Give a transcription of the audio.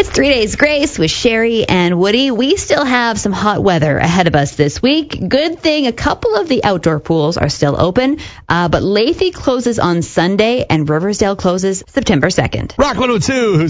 It's 3 Days Grace with Sherry and Woody. We still have some hot weather ahead of us this week. Good thing a couple of the outdoor pools are still open, but Lethe closes on Sunday and Riversdale closes September 2nd. Rock 102, who's